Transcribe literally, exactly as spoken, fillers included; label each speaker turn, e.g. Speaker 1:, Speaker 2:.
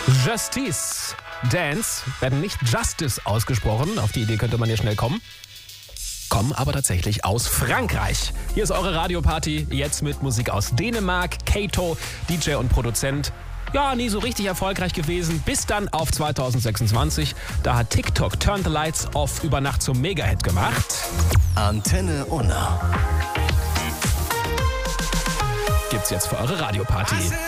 Speaker 1: Justice. Dance werden nicht Justice ausgesprochen. Auf die Idee könnte man ja schnell kommen. Kommen aber tatsächlich aus Frankreich. Hier ist eure Radioparty, jetzt mit Musik aus Dänemark. Kato, D J und Produzent. Ja, nie so richtig erfolgreich gewesen, bis dann auf zwanzig sechsundzwanzig. Da hat TikTok Turn the Lights Off über Nacht zum Mega-Hit gemacht.
Speaker 2: Antenne Unna.
Speaker 1: Gibt's jetzt für eure Radioparty.